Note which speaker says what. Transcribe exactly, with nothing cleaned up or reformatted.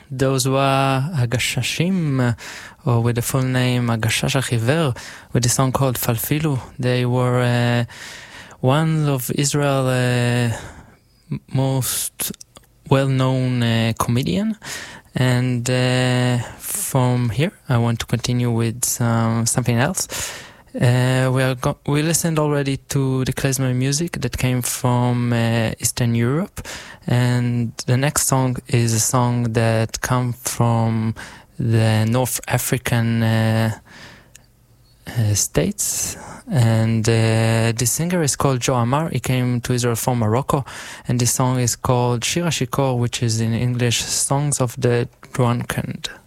Speaker 1: those were Agashashim, uh, or with the full name Agashash Achiver, with a song called Falfilu. They were uh, one of Israel's uh, most well-known uh, comedian. And uh, from here, I want to continue with some, something else. Uh, we are go- we listened already to the klezmer music that came from uh, Eastern Europe, and the next song is a song that comes from the North African uh, uh, states, and uh, the singer is called Joe Amar. He came to Israel from Morocco, and this song is called Shir HaShikor, which is in English Songs of the Drunken.